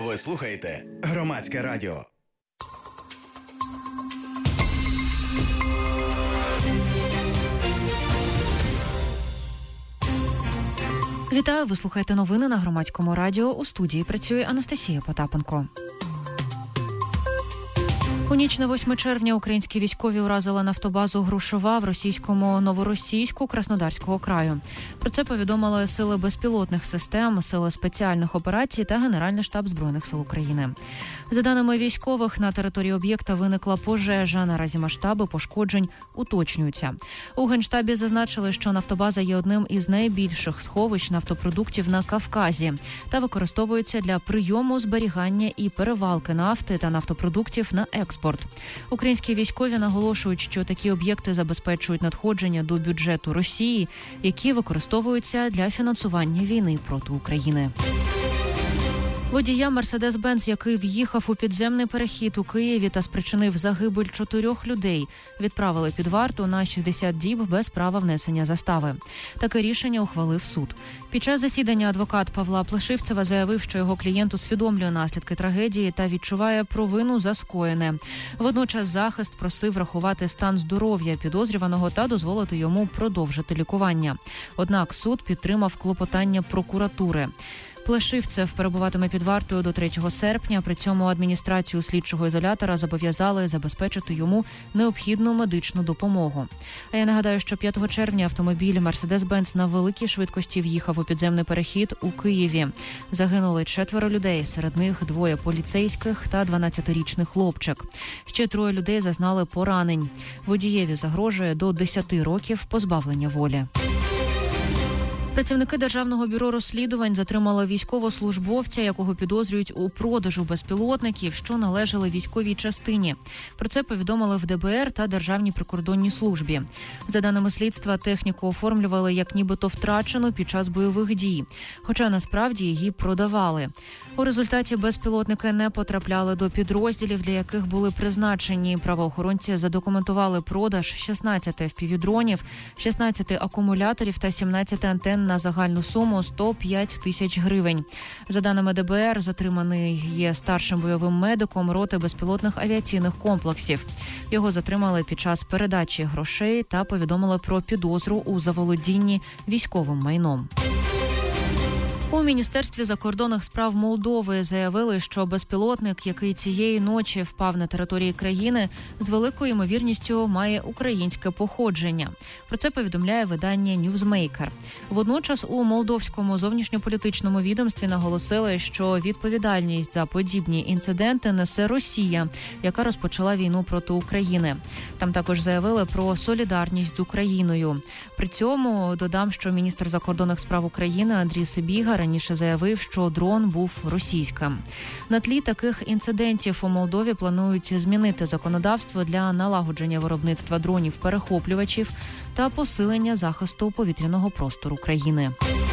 Ви слухаєте Громадське радіо. Вітаю, ви слухаєте новини на Громадському радіо. У студії працює Анастасія Потапенко. У ніч на 8 червня українські військові уразили нафтобазу «Грушова» в російському Новоросійську Краснодарського краю. Про це повідомили Сили безпілотних систем, Сили спеціальних операцій та Генеральний штаб Збройних сил України. За даними військових, на території об'єкта виникла пожежа. Наразі масштаби пошкоджень уточнюються. У Генштабі зазначили, що нафтобаза є одним із найбільших сховищ нафтопродуктів на Кавказі та використовується для прийому, зберігання і перевалки нафти та нафтопродуктів на експорт. Українські військові наголошують, що такі об'єкти забезпечують надходження до бюджету Росії, які використовуються для фінансування війни проти України. Водія «Мерседес-Бенц», який в'їхав у підземний перехід у Києві та спричинив загибель 4 людей, відправили під варту на 60 діб без права внесення застави. Таке рішення ухвалив суд. Під час засідання адвокат Павла Плешивцева заявив, що його клієнт усвідомлює наслідки трагедії та відчуває провину за скоєне. Водночас захист просив врахувати стан здоров'я підозрюваного та дозволити йому продовжити лікування. Однак суд підтримав клопотання прокуратури. Плешивцев перебуватиме під вартою до 3 серпня. При цьому адміністрацію слідчого ізолятора зобов'язали забезпечити йому необхідну медичну допомогу. А я нагадаю, що 5 червня автомобіль «Мерседес-Бенц» на великій швидкості в'їхав у підземний перехід у Києві. Загинули 4 людей, серед них 2 поліцейських та 12-річний хлопчик. Ще 3 людей зазнали поранень. Водієві загрожує до 10 років позбавлення волі. Працівники Державного бюро розслідувань затримали військовослужбовця, якого підозрюють у продажу безпілотників, що належали військовій частині. Про це повідомили в ДБР та Державній прикордонній службі. За даними слідства, техніку оформлювали як нібито втрачену під час бойових дій, хоча насправді її продавали. У результаті безпілотники не потрапляли до підрозділів, для яких були призначені. Правоохоронці задокументували продаж 16 FPV-дронів, 16 акумуляторів та 17 антенн на загальну суму 105 тисяч гривень. За даними ДБР, затриманий є старшим бойовим медиком роти безпілотних авіаційних комплексів. Його затримали під час передачі грошей та повідомили про підозру у заволодінні військовим майном. У Міністерстві закордонних справ Молдови заявили, що безпілотник, який цієї ночі впав на території країни, з великою ймовірністю має українське походження. Про це повідомляє видання Newsmaker. Водночас у молдовському зовнішньополітичному відомстві наголосили, що відповідальність за подібні інциденти несе Росія, яка розпочала війну проти України. Там також заявили про солідарність з Україною. При цьому додам, що міністр закордонних справ України Андрій Сибіга раніше заявив, що дрон був російським. На тлі таких інцидентів у Молдові планують змінити законодавство для налагодження виробництва дронів-перехоплювачів та посилення захисту повітряного простору країни.